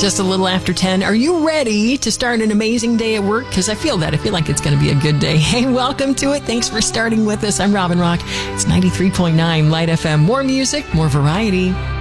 Just a little after 10. Are you ready to start an amazing day at work? Because I feel that. I feel like it's going to be a good day. Hey, welcome to it. Thanks for starting with us. I'm Robin Rock. It's 93.9 Light FM. More music, more variety.